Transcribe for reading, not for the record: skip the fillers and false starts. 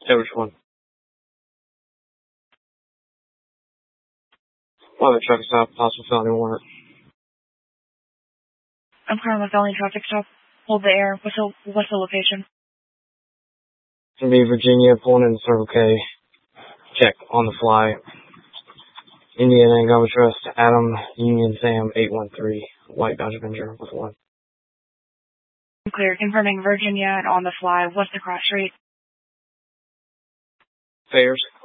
Yeah, which one? The truck stop, possible felony warrant. I'm currently felony traffic stop. Hold the air. What's the location? It's gonna be Virginia, pulling in the Circle K. Check on the fly. Indiana and Gulf Trust, Adam, Union Sam, 813, White Dodge Avenger with 1. Clear. Confirming Virginia and on the fly. What's the cross street? Fairs.